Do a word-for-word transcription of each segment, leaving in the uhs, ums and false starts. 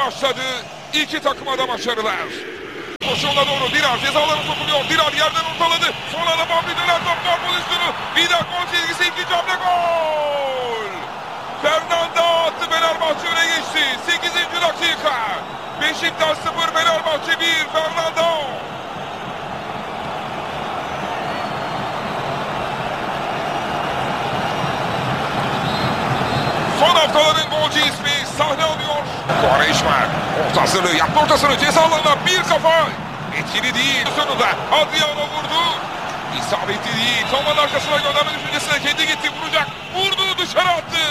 başladı. İki takıma da başarılar. Koşuğuna doğru Dirar cezalarına sokuluyor. Dirar yerden ortaladı. Sonra da Fabri döner top var pozisyonu. Bir daha gol çizgisi, ikinci hamle gol. Fernanda attı, Fenerbahçe öne geçti. sekizinci dakika. Beşiktaş sıfır, Fenerbahçe bir. Fernanda. Son haftaların golcü ismi sahne alıyor. Quaresma orta hazırlığı yaptı, ortasını ceza alanına bir kafa. Etkili değil. Sonunda Adriano vurdu. İsabetli değil. Savunmanın arkasına gönderme düşüncesine kendi gitti. Vuracak. Vurdu, dışarı attı.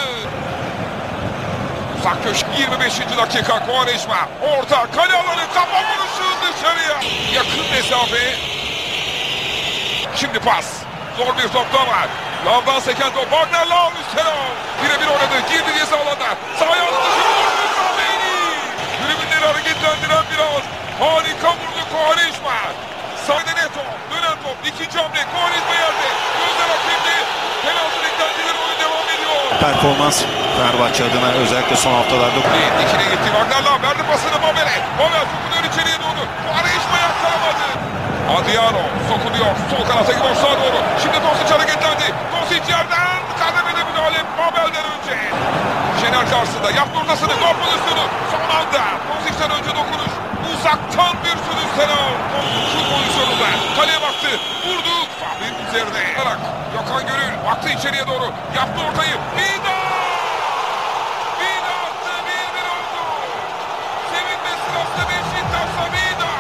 Uzak köşk, yirmi beşinci dakika. Quaresma orta kale alanı, kafa vuruşu dışarıya. Yakın mesafe. Şimdi pas. Zor bir topta var. Lavdan seken top. Wagner Lav üstüne. Birebir oynadı. Girdi ceza alanına. Sahaya aldı. Tribünleri hareketlendiren biraz. Harika vurdu Quaresma. Sahne net top. Dönen top. İkinci hamle. Quaresma yerde. Gözler hakimdi. Penaltı beklentileri, oyun devam ediyor. Performans Fenerbahçe adına özellikle son haftalarda. İkine gitti. Wagner Lav verdi pasını Babel'e. Babel sokuluyor içeriye doğru. Quaresma yakalamadı. Adriano sokuluyor. Sol kanata gidiyor, sağa doğru. Şimdi Tosic hareketlendi. Tosic yerden kademede müdahale Babel'den önce. Şener karşısında yaptı ortasını. Gol pozisyonu. Son anda Tosic'ten önce dokunuş. Uzaktan bir sürü selam. Şu pozisyonunda kaleye baktı. Vurdu. Fabri'nin üzerine. Gökhan Gönül baktı içeriye doğru. Yaptı ortayı. Vida! Vida attı. bir bir oldu. Sevinme sırası Beşiktaş'ta Vida.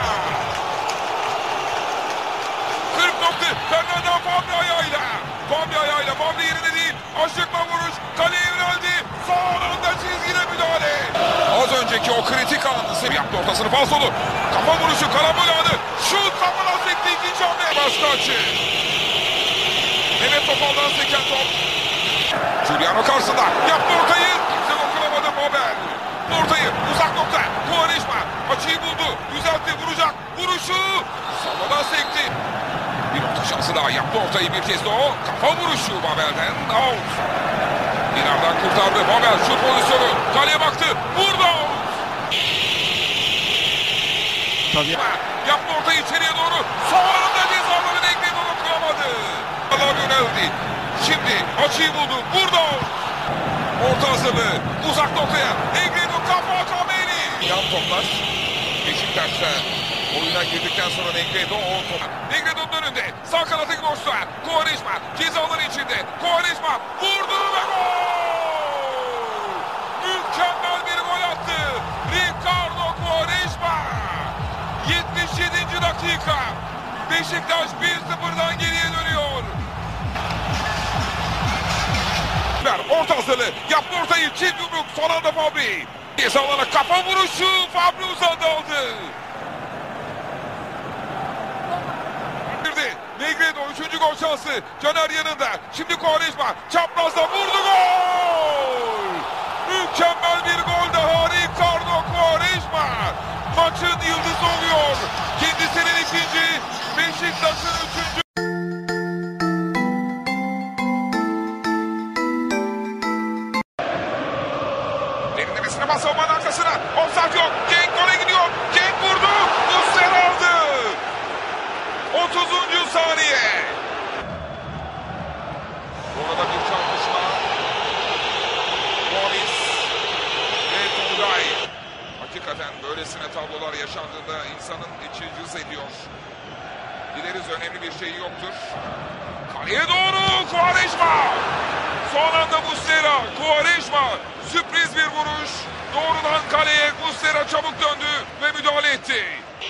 kırk nokta. Fernanda Fabri ayağıyla. Fabri ayağıyla. Fabri yerine değil. Aşıkma vuruş. Kaleye yöneldi. Son anda çizgide müdahale. Az önceki o kritik anı yaptı ortasını, pas dolu. Kafa vuruşu, karambol anı. Şut kafadan sekti, ikinci hamle. Başka açı. Mehmet Topal'dan seken top. Giuliano karşısında. Yaptı ortayı. Kimse dokunamadı Babel. Ortayı uzak nokta. Quaresma açıyı buldu. Düzeltti, vuracak. Vuruşu. Savadan sekti. Bir orta şansı daha. Yaptı ortayı bir kez de o. Kafa vuruşu Babel'den. Out. Dinar'dan kurtardı. Babel şut pozisyonu. Kaleye baktı. Vurdu. Tabii. Yaptı ortayı içeriye doğru. Son anda cezaların ekmeği dokunamadı. Allah yöneldi. Şimdi açıyı buldu. Vurdu. Orta hazırlığı. Uzak noktaya. Negredo kafa Kameni. Yan toplar. Beşiktaş'ta oyuna girdikten sonra Negredo o top. Negredo'nun önünde. Sağ kanata gidiyorsa. Quaresma cezaların içinde. Quaresma vurdu ve gol. Mükemmel bir gol attı. Ricardo Quaresma. yetmiş yedinci dakika. Beşiktaş bir sıfırdan geriye dönüyor. Orta hazırlığı. Yaptı ortayı. Çift yumruk. Son anda Fabri. Cezalara kafa vuruşu. Fabri uzadı aldı. Negredo üçüncü gol şansı. Caner yanında. Şimdi Quaresma. Çaprazda vurdu, gol. Mükemmel bir gol daha. Ricardo Quaresma. Maçın yıldızı oluyor. Kendisinin ikinci. Beşiktaş'ın üçüncü. Derinlemesine bas savunmanın arkasına. Offside yok. Cenk gole gidiyor. Cenk vurdu. Muslera aldı. otuzuncu saniye. Orada bir çarpışma. Gomis ve Tugay. Hakikaten böylesine tablolar yaşandığında insanın içi cız ediyor. Dileriz önemli bir şey yoktur. Kaleye doğru Quaresma. Son anda Muslera. Quaresma. Sürpriz bir vuruş. Doğrudan kaleye. Muslera çabuk döndü ve müdahale etti.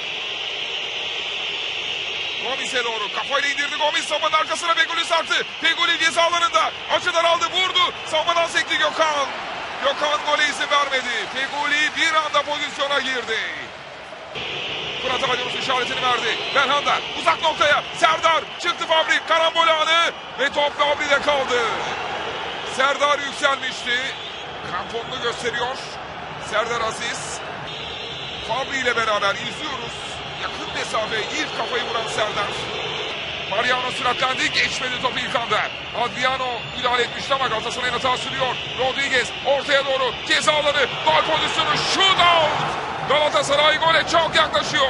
Gomis'e doğru kafayla indirdi. Gomis savunmanın arkasına Feguli sarktı. Feguli ceza alanında açıdan aldı, vurdu. Savunmadan sekti Gökhan. Gökhan gole izin vermedi. Feguli bir anda pozisyona girdi. Fırat Aydınus işaretini verdi. Belhanda uzak noktaya. Serdar çıktı, Fabri karambol anı ve top Fabri'de kaldı. Serdar yükselmişti. Kramponunu gösteriyor. Serdar Aziz. Fabri ile beraber izliyoruz. Yakın mesafe ilk kafayı vuran Serdar. Mariano süratlendi. Geçmedi topu ilk anda. Adriano müdahale etmişti ama Galatasaray'ın hata sürüyor. Rodriguez ortaya doğru. Ceza alanı. Gol pozisyonu. Shootout. Galatasaray gole çok yaklaşıyor.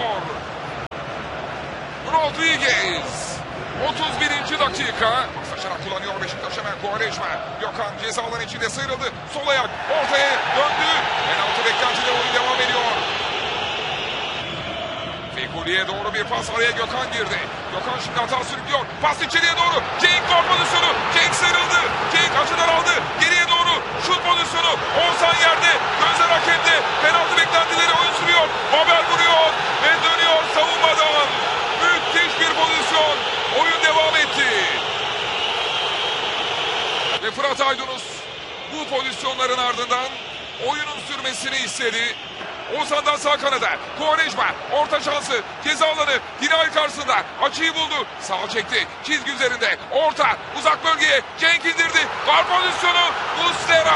Rodriguez. otuz birinci dakika. Paslaşarak kullanıyor Beşiktaş hemen. Quaresma. Gökhan ceza alanı içinde sıyrıldı. Sol ayak ortaya döndü. Penaltı beklentide oyun devam ediyor. Fegoli'ye doğru bir pas, araya Gökhan girdi. Gökhan şimdi hata sürüklüyor. Pas içeriye doğru. Cenk gol pozisyonu. Cenk sıyrıldı. Cenk açıdan aldı. Geriye doğru şut pozisyonu. Oğuzhan yerde. Gözler hakemde. Penaltı beklentileri oyun sürüyor. Babel vuruyor ve dönüyor savunmadan. Müthiş bir pozisyon. Oyun devam etti. Ve Fırat Aydınus bu pozisyonların ardından oyunun sürmesini istedi. Oğuzhan'dan sağ kanada. Quaresma orta şansı. Ceza alanı. Dinay karşısında. Açıyı buldu. Sağ çekti. Çizgi üzerinde. Orta. Uzak bölgeye. Cenk indirdi. Var pozisyonu. Muslera.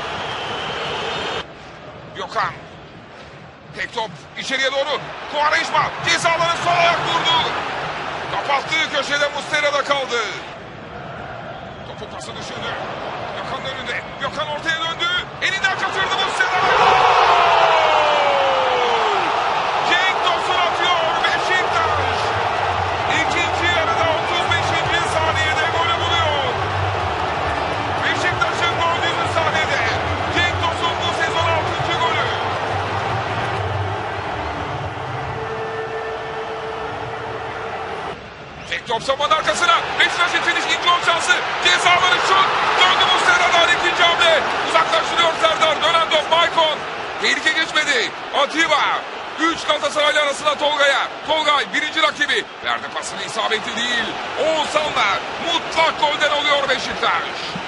Gökhan. Tek top. içeriye doğru. Quaresma. Ceza alanı sol ayak vurdu. Kapattığı köşede Muslera'da kaldı. Topu pası düşündü. Gökhan'ın önünde. Gökhan ortaya döndü. Elinden kaçırdı Muslera. Top savunmanın arkasına. Beşiktaş için ikinci gol şansı. Ceza alanı şut. Döndü Muslera'dan ikinci hamle. Uzaklaştırıyor Serdar. Dönen top Maicon. Tehlike geçmedi. Atiba. Üç Galatasaraylı arasında Tolga'ya. Tolgay birinci rakibi. Verdi pasını, isabetli değil. Oğuzhan'la mutlak golden oluyor Beşiktaş.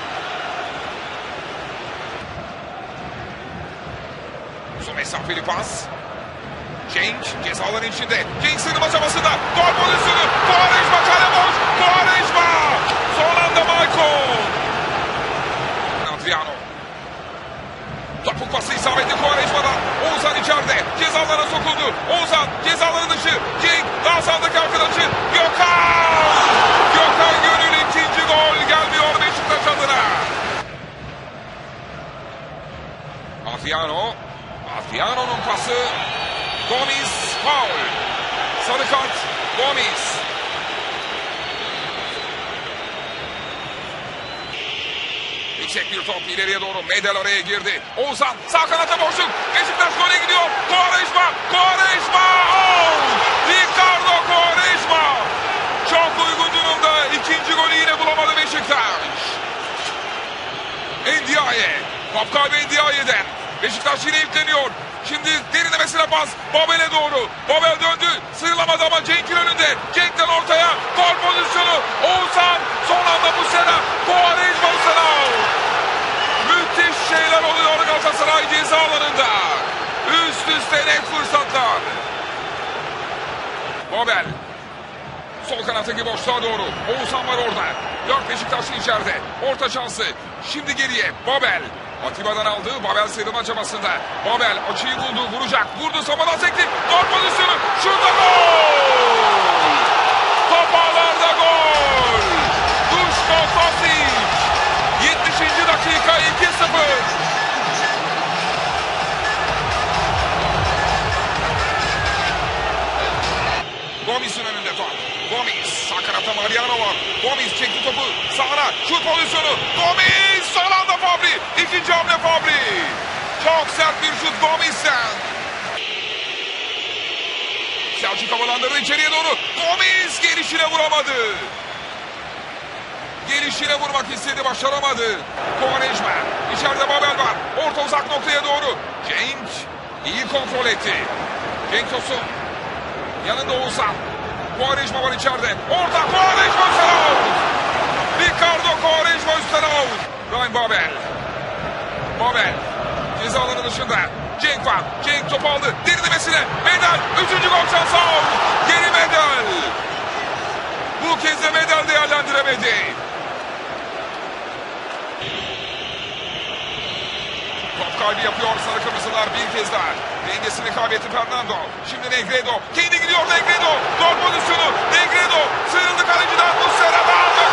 Uzun mesafeli pas. Cenk cezaların içinde. Cenk sığınma çabasında. Gol pozisyonu. Quaresma kale boş. Quaresma. Son anda Maicon. Adriano. Topuk pası isabetli Quaresma'dan. Oğuzhan içeride. Cezalara sokuldu. Oğuzhan cezaları dışı. Cenk daha sağdaki arkadaşı. Gökhan. Gökhan Gönül ikinci gol gelmiyor Beşiktaş adına. Adriano. Adriano'nun pası. Gomis foul. Sarı kart Gomis. Yüksek bir top ileriye doğru. Medel oraya girdi. Oğuzhan sağ kanata boşluk. Beşiktaş gole gidiyor. Quaresma. Quaresma. Oh! Ricardo Quaresma. Çok uygun durumda. İkinci golü yine bulamadı Beşiktaş. Ndiaye. Top kaybı Ndiaye'den. Beşiktaş yine yükleniyor. Şimdi derinlemesine pas. Babel'e doğru. Babel döndü. Sıyrılamadı ama Cenk'in önünde. Cenk'ten ortaya. Gol pozisyonu. Oğuzhan. Son anda Muslera. Quaresma Muslera. Müthiş şeyler oluyor Galatasaray ceza alanında. Üst üste net fırsatlar. Babel. Sol kanattaki boşluğa doğru. Oğuzhan var orada. Dört Beşiktaşlı içeride. Orta şansı. Şimdi geriye. Babel. Atiba'dan aldı. Babel sıyrılma çabasında. Babel açıyı buldu. Vuracak. Vurdu. Samadan sekti. Gol pozisyonu. Şurada gol. Top ağlarda gol. Duško Tosić. yetmişinci dakika iki sıfır. Gomis'in önünde top. Gomis. Sağ kanatta Mariano var. Gomis çekti topu sağına. Şut pozisyonu. Gomis. Son anda Fabri. İkinci hamle Fabri. Çok sert bir şut Gomis'ten. Selçuk havalandırdı içeriye doğru. Gomis gelişine vuramadı. Gelişine vurmak istedi, başaramadı. Quaresma. İçeride Babel var. Orta uzak noktaya doğru. Cenk iyi kontrol etti. Cenk Tosun. Yanında Oğuzhan. Quaresma var içeride. Orta Quaresma üstten out. Ricardo Quaresma üstten out. Ryan Babel. Babel. Ceza alanı dışında. Cenk var. Cenk topu aldı. Derinlemesine. Medel. Üçüncü gol şansı out. Geri Medel. Bu kez de Medel değerlendiremedi. Top kaybı yapıyor sarı kırmızılar bir kez daha. Dengesini kaybetti Fernando. Şimdi Negredo. Kendi gidiyor Negredo. Gol pozisyonu. Negredo. Sıyrıldı kaleciden. Muslera.